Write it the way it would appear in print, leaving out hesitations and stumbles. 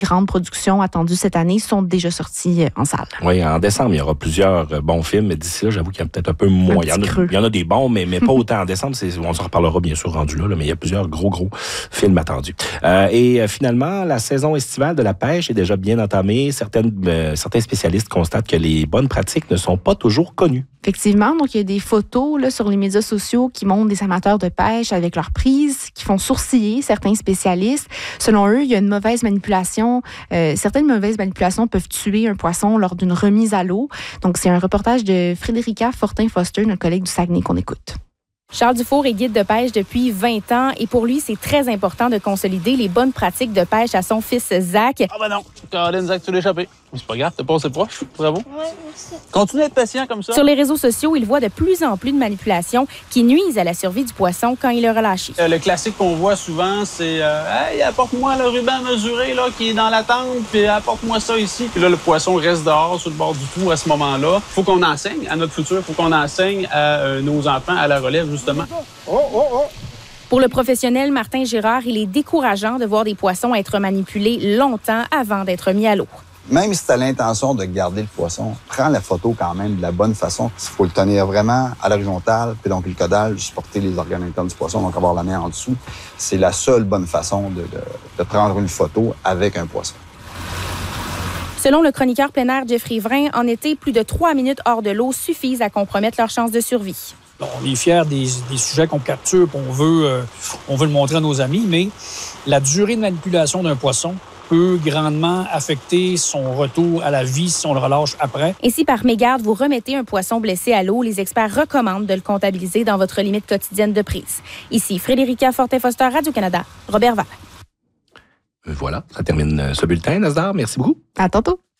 grandes productions attendues cette année sont déjà sorties en salle. Oui, en décembre, il y aura plusieurs bons films, mais d'ici là, j'avoue qu'il y a peut-être un peu moins. Il y en a des bons, mais pas autant en décembre. On s'en reparlera bien sûr rendu là, mais il y a plusieurs gros films attendus. Et finalement, la saison estivale de la pêche est déjà bien entamée. Certains spécialistes constatent que les bonnes pratiques ne sont pas toujours connues. Effectivement, donc il y a des photos là, sur les médias sociaux qui montrent des amateurs de pêche avec leurs prises, qui font sourciller certains spécialistes. Selon eux, il y a une mauvaise manipulation. Certaines mauvaises manipulations peuvent tuer un poisson lors d'une remise à l'eau. Donc, c'est un reportage de Frédérica Fortin-Foster, notre collègue du Saguenay, qu'on écoute. Charles Dufour est guide de pêche depuis 20 ans et pour lui, c'est très important de consolider les bonnes pratiques de pêche à son fils Zach. Ah ben non, Caroline, Zach, tu l'as échappé. Mais c'est pas grave, t'as passé proche. Bravo. Oui, merci. Continue d'être patient comme ça. Sur les réseaux sociaux, il voit de plus en plus de manipulations qui nuisent à la survie du poisson quand il est relâché. Le classique qu'on voit souvent, c'est hey, apporte-moi le ruban mesuré là, qui est dans la tente, puis apporte-moi ça ici. Puis là, le poisson reste dehors sur le bord du trou à ce moment-là. Il faut qu'on enseigne à notre futur, il faut qu'on enseigne à nos enfants à la relève, justement. Pour le professionnel Martin Girard, il est décourageant de voir des poissons être manipulés longtemps avant d'être mis à l'eau. Même si tu as l'intention de garder le poisson, prends la photo quand même de la bonne façon. Il faut le tenir vraiment à l'horizontale, puis donc le caudal, supporter les organes internes du poisson, donc avoir la main en dessous. C'est la seule bonne façon de prendre une photo avec un poisson. Selon le chroniqueur plein air Jeffrey Vrain, en été, plus de 3 minutes hors de l'eau suffisent à compromettre leurs chances de survie. On est fiers des sujets qu'on capture, puis on veut le montrer à nos amis, mais la durée de manipulation d'un poisson peut grandement affecter son retour à la vie si on le relâche après. Et si par mégarde, vous remettez un poisson blessé à l'eau, les experts recommandent de le comptabiliser dans votre limite quotidienne de prise. Ici, Frédérica Fortin-Foster, Radio-Canada, Robert Val. Voilà, ça termine ce bulletin, Nasdar. Merci beaucoup. À tantôt.